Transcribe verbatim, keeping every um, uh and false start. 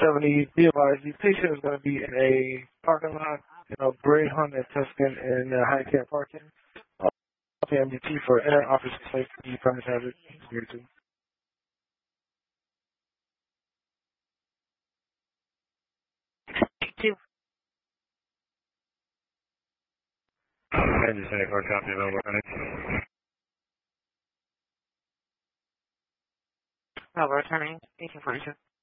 seventy, be advised, the patient is going to be in a parking lot, you know, Gray Honda Tuscan in uh, high cap parking. Uh, M D T for inner office safety, premise hazard. Here too. Two. I just had a copy of over. No, we're returning. Thank you for